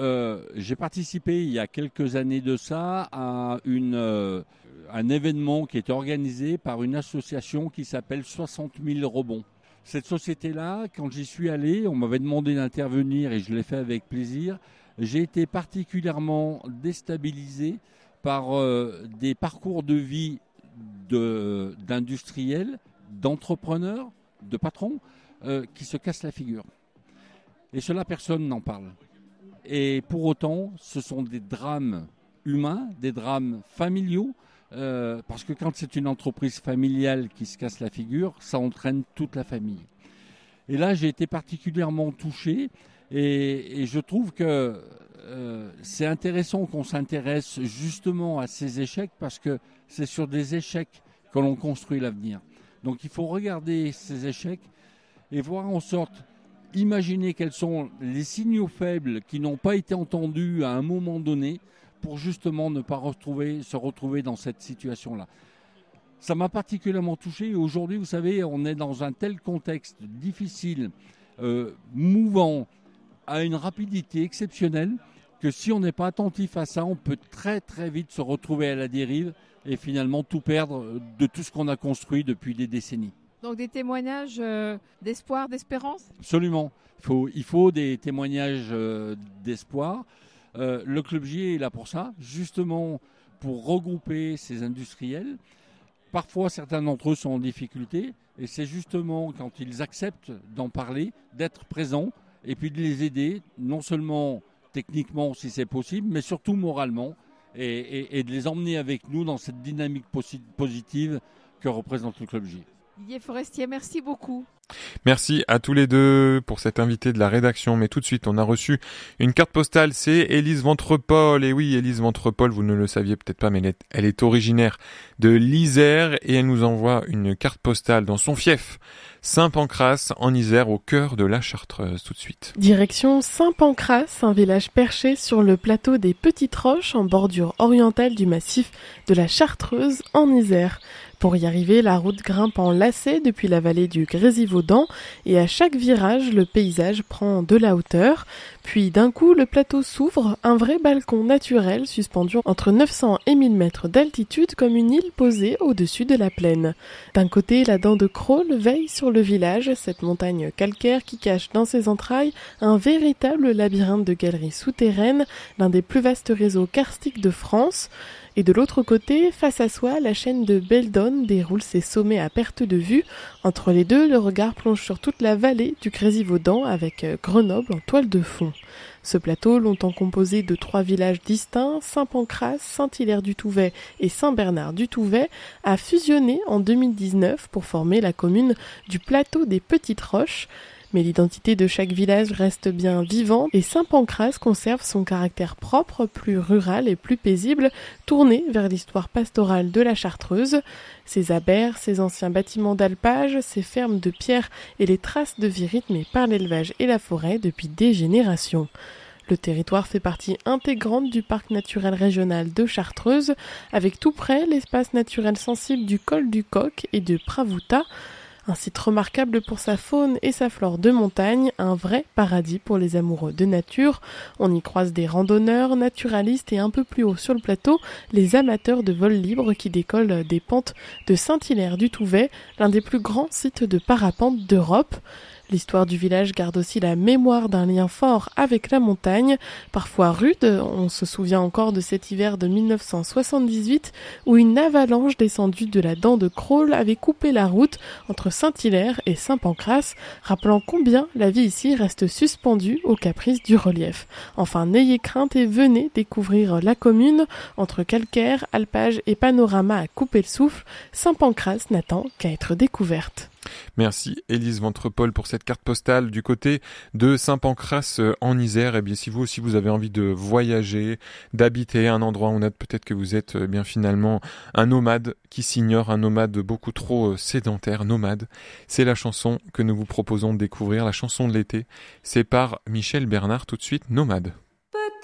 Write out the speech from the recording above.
j'ai participé il y a quelques années de ça à un événement qui était organisé par une association qui s'appelle 60 000 rebonds. Cette société-là, quand j'y suis allé, on m'avait demandé d'intervenir et je l'ai fait avec plaisir. J'ai été particulièrement déstabilisé par des parcours de vie d'industriels, d'entrepreneurs, de patrons qui se cassent la figure. Et cela, personne n'en parle. Et pour autant, ce sont des drames humains, des drames familiaux, parce que quand c'est une entreprise familiale qui se casse la figure, ça entraîne toute la famille. Et là, j'ai été particulièrement touché et je trouve que c'est intéressant qu'on s'intéresse justement à ces échecs parce que c'est sur des échecs que l'on construit l'avenir. Donc il faut regarder ces échecs et voir en sorte, imaginer quels sont les signaux faibles qui n'ont pas été entendus à un moment donné pour justement ne pas se retrouver dans cette situation-là. Ça m'a particulièrement touché et aujourd'hui, vous savez, on est dans un tel contexte difficile, mouvant, à une rapidité exceptionnelle que si on n'est pas attentif à ça, on peut très très vite se retrouver à la dérive et finalement tout perdre de tout ce qu'on a construit depuis des décennies. Donc des témoignages d'espoir, d'espérance ? Absolument. Il faut des témoignages d'espoir. Le Club J est là pour ça, justement pour regrouper ces industriels. Parfois, certains d'entre eux sont en difficulté et c'est justement quand ils acceptent d'en parler, d'être présents et puis de les aider, non seulement techniquement si c'est possible, mais surtout moralement et de les emmener avec nous dans cette dynamique positive que représente le Club J. Didier Forestier, merci beaucoup. Merci à tous les deux pour cet invité de la rédaction. Mais tout de suite, on a reçu une carte postale. C'est Élise Ventrepol. Et oui, Élise Ventrepol, vous ne le saviez peut-être pas, mais elle est originaire de l'Isère et elle nous envoie une carte postale dans son fief, Saint-Pancrace, en Isère, au cœur de la Chartreuse. Tout de suite. Direction Saint-Pancrace, un village perché sur le plateau des Petites Roches, en bordure orientale du massif de la Chartreuse, en Isère. Pour y arriver, la route grimpe en lacet depuis la vallée du Grésivaudan et à chaque virage, le paysage prend de la hauteur. Puis d'un coup, le plateau s'ouvre, un vrai balcon naturel suspendu entre 900 et 1000 mètres d'altitude comme une île posée au-dessus de la plaine. D'un côté, la dent de Crolles veille sur le village, cette montagne calcaire qui cache dans ses entrailles un véritable labyrinthe de galeries souterraines, l'un des plus vastes réseaux karstiques de France. Et de l'autre côté, face à soi, la chaîne de Beldon déroule ses sommets à perte de vue. Entre les deux, le regard plonge sur toute la vallée du Grésivaudan avec Grenoble en toile de fond. Ce plateau, longtemps composé de 3 villages distincts, Saint-Pancrace, Saint-Hilaire-du-Touvet et Saint-Bernard-du-Touvet, a fusionné en 2019 pour former la commune du plateau des Petites Roches. Mais l'identité de chaque village reste bien vivante et Saint-Pancrace conserve son caractère propre, plus rural et plus paisible, tourné vers l'histoire pastorale de la Chartreuse. Ses abers, ses anciens bâtiments d'alpage, ses fermes de pierre et les traces de vie rythmées par l'élevage et la forêt depuis des générations. Le territoire fait partie intégrante du parc naturel régional de Chartreuse, avec tout près l'espace naturel sensible du col du Coq et de Pravouta. Un site remarquable pour sa faune et sa flore de montagne, un vrai paradis pour les amoureux de nature. On y croise des randonneurs, naturalistes et un peu plus haut sur le plateau, les amateurs de vol libre qui décollent des pentes de Saint-Hilaire-du-Touvet, l'un des plus grands sites de parapente d'Europe. L'histoire du village garde aussi la mémoire d'un lien fort avec la montagne, parfois rude. On se souvient encore de cet hiver de 1978 où une avalanche descendue de la dent de Crolles avait coupé la route entre Saint-Hilaire et Saint-Pancrace, rappelant combien la vie ici reste suspendue aux caprices du relief. Enfin, n'ayez crainte et venez découvrir la commune. Entre calcaire, alpage et panorama à couper le souffle, Saint-Pancrace n'attend qu'à être découverte. Merci Élise Ventrepol pour cette carte postale du côté de Saint-Pancrace en Isère. Et bien si vous aussi vous avez envie de voyager, d'habiter un endroit où on a peut-être que vous êtes bien finalement un nomade qui s'ignore, un nomade beaucoup trop sédentaire, nomade. C'est la chanson que nous vous proposons de découvrir, la chanson de l'été. C'est par Michel Bernard tout de suite, Nomade.